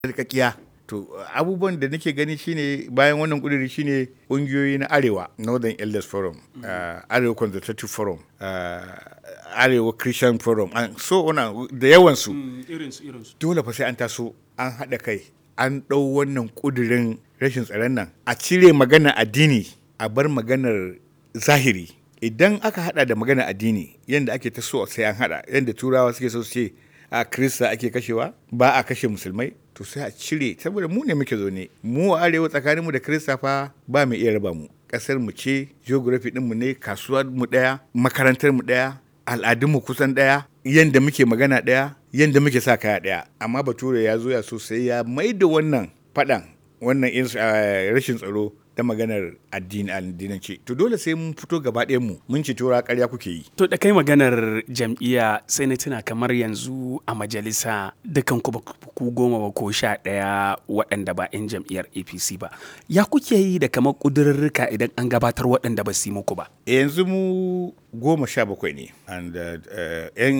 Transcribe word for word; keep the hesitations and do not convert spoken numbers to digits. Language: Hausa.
sarkakiya. To abubuwan da nake gani shine bayan wannan kuduri shine ƙungiyoyi na Arewa, Northern Elders Forum, uh, Arewa Consultative Forum, uh, Arewa Christian Forum, and so on da yawansu. Mm, dole fa sai an taso an haɗa kai an ɗau wannan kudirin rashin tsaron nan a cire maganar addini a bar maganar zahiri. Idan aka hada da maganar addini yadda ake ta so sai an hada yadda turawa suke so su ce a Kirista ake kashewa ba a kashe musulmai, to sai a cire saboda mu ne muke zaune mu a arewa tsakanin mu da Kirista fa ba mu iya raba mu. Kasar mu ce, geography din mu ne, kasuwar mu daya, makarantar mu daya, al'adun mu kusan daya, yanda muke magana daya, yanda muke sa kaya daya. Amma Bature ya zo ya so sai ya maida wannan fadan wannan rashin tsaro da maganar addini addinance. To dole sai mun fito gaba ɗayan mu mun ci tura ƙarya kuke yi. To da kai maganar jam'iyya sai na tuna kamar yanzu a majalisa dukan ku ku goma ba ko sha ɗaya waɗanda ba 'yan jam'iyyar A P C ba. Ya kuke yi da kamar ƙudurrurruka idan an gabatar waɗanda ba su yi muku ba? Yanzu mu goma sha bakwai ne. And uh, uh,